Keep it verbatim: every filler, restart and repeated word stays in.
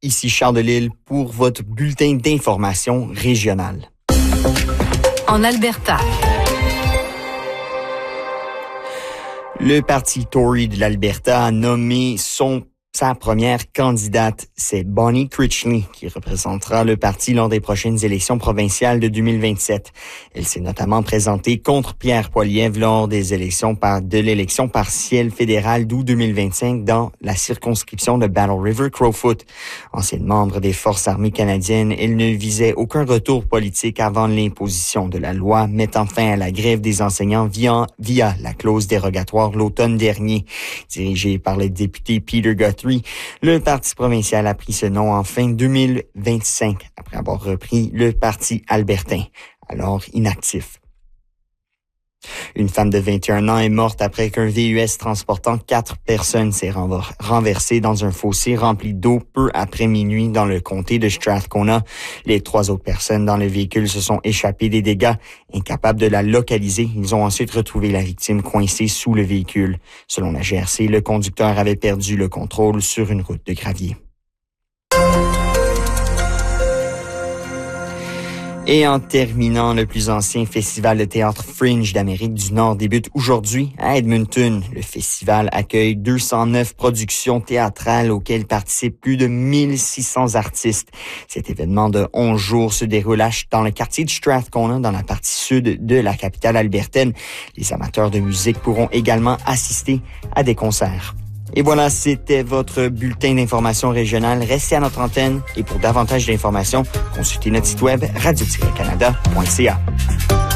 Ici Charles Delisle pour votre bulletin d'information régionale. En Alberta. Le Parti Tory de l'Alberta a nommé son Sa première candidate, c'est Bonnie Critchley, qui représentera le parti lors des prochaines élections provinciales de deux mille vingt-sept. Elle s'est notamment présentée contre Pierre Poilievre lors des élections par, de l'élection partielle fédérale d'août deux mille vingt-cinq dans la circonscription de Battle River Crowfoot. Ancienne membre des Forces armées canadiennes, elle ne visait aucun retour politique avant l'imposition de la loi mettant fin à la grève des enseignants via, via la clause dérogatoire l'automne dernier. Dirigée par le député Peter Guthrie, le parti provincial a pris ce nom en fin deux mille vingt-cinq, après avoir repris le parti albertain, alors inactif. Une femme de vingt et un ans est morte après qu'un V U S transportant quatre personnes s'est renversé dans un fossé rempli d'eau peu après minuit dans le comté de Strathcona. Les trois autres personnes dans le véhicule se sont échappées des dégâts. Incapables de la localiser, ils ont ensuite retrouvé la victime coincée sous le véhicule. Selon la G R C, le conducteur avait perdu le contrôle sur une route de gravier. Et en terminant, le plus ancien festival de théâtre Fringe d'Amérique du Nord débute aujourd'hui à Edmonton. Le festival accueille deux cent neuf productions théâtrales auxquelles participent plus de mille six cents artistes. Cet événement de onze jours se déroule dans le quartier de Strathcona, dans la partie sud de la capitale albertaine. Les amateurs de musique pourront également assister à des concerts. Et voilà, c'était votre bulletin d'information régionale. Restez à notre antenne et pour davantage d'informations, consultez notre site web radio tiret canada point c a.